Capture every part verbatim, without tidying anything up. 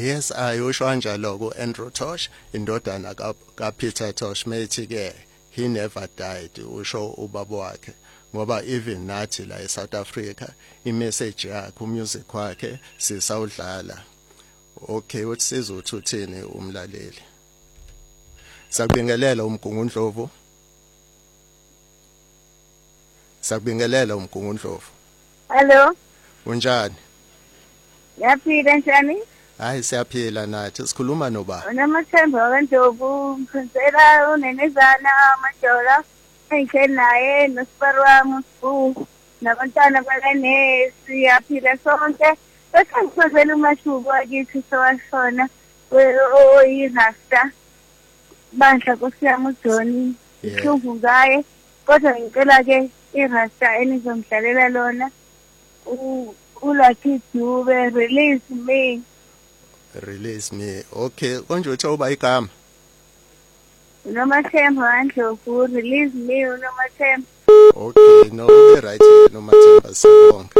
Yes, ayusho kanjalo ku Andrew Tosh indodana ka ka Peter Tosh methi ke he never died usho ubaba wakhe ngoba even nathi la eSouth Africa imessage yakhe umusic wakhe sisawudlala. Okay, uthi sizothi uthini umlaleli. Sakubingelela uMgungundlovu. Sakubingelela uMgungundlovu. Hello. Unjani? Yaphila njani? Hayi siyaphila nathi sikhuluma noba. Unamathemba kaNdlovu, mkhonzela unenezana amajola engishela naye nosiparo wami uSbu nabantwana bakane siyaphila sonke. Bese ngikhonzela umashubo akithi sowashona oyirasta. Bandla kusiyama uJohn ihlungu ngaye kodwa ngicela ke irasta enizomdlalela lona u Lucky Dube release me. Release me. Okay, konje uthi uba igama. Unomathemba kaNdlovu release me unomathemba. Okay, no be right unomathemba sibonke.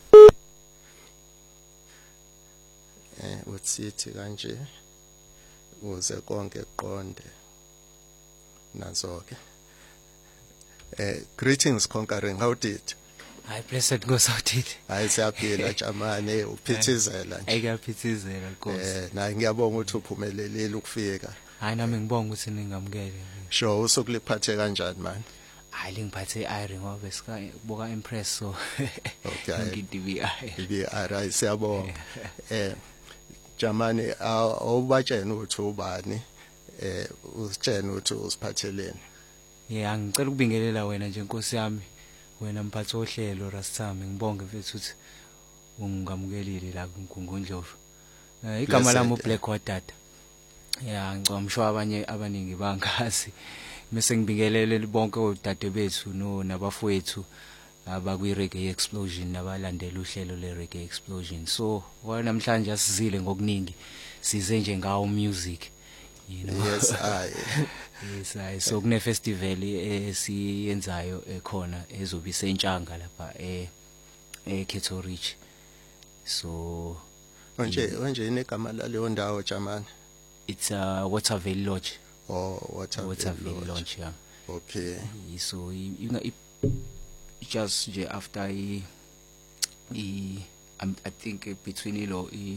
Eh utsithi kanje uze konke qonde nazo ke. Eh greetings conquering, how did? Hayi blessed ngosawuthile. Hayi siyaphila Jamane uphithizela nje. Ayikaphithizela Nkosi. Eh nayi ngiyabonga ukuthi uphumelelile ukufika. Hayi nami ngibonga ukuthi ningamukele. Sho usukuliphathe kanjani man? Hayi lingiphathe iRing ngoba besika buka impress so. Okay. Ngidi B I. B I siyabonga. Eh Jamane awubatshena ukuthi ubani eh usitshena ukuthi usiphatheleni. Yeah, ngicela ukubingelela wena nje Nkosi yami. Wena mphathi ohlelo Rastami ngibonge mfethu ukuthi ungamukelile la kuNgungundlovu. Eh igama lami uBlack Wadada. Yeah, ngicomsho abanye abaningi bangazi. Bese ngibingelele bonke odade bethu no nabafowethu abakwi Reggae Explosion nabalandela uhlelo le Reggae Explosion. So, namhlanje asizile ngokuningi. Size nje ngawo music. You know. Yes, I. Yes, I. So kune festival esiyenzayo ekhona ezobe isentshanga lapha eh eKettle Ridge. So Manje manje inegama laleyo ndawo Jamani. It's a Waterville Lodge. Oh, Waterville, Waterville Lodge, yeah. Okay. So you know it just after I I I think between ilo I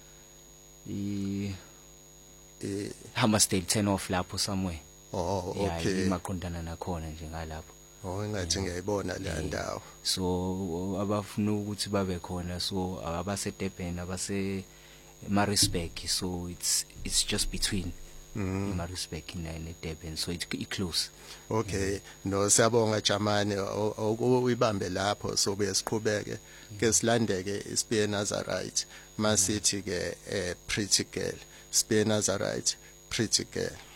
I Hammersdale ten off lapho somewhere. Oh, okay. Yeah, imaqondana nakhona nje ngalapho. Oh, engathi ngiyayibona le ndawo. So abafuna ukuthi babe khona so abase Durban abase Maritzburg, so it's it's just between mm. Maritzburg and Durban, so it's it close. Okay, no siyabonga Jamani ukubambe lapho so besiqhubeke ke silandeke iSpear Nazarite masithi ke Pretty Girl, Spear Nazarite, Pretty Girl.